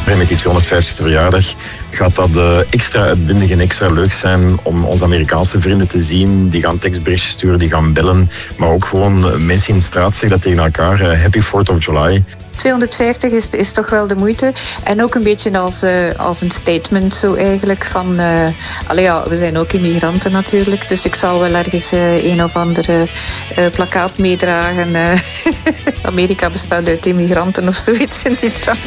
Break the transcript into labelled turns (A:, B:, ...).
A: En met die 250e verjaardag gaat dat extra uitbundig en extra leuk zijn om onze Amerikaanse vrienden te zien. Die gaan tekstberichtjes sturen, die gaan bellen. Maar ook gewoon mensen in de straat zeggen dat tegen elkaar. Happy 4th of July.
B: 250 is toch wel de moeite. En ook een beetje als een statement zo eigenlijk van... we zijn ook immigranten natuurlijk. Dus ik zal wel ergens een of andere plakkaat meedragen. Amerika bestaat uit immigranten of zoiets in die trant.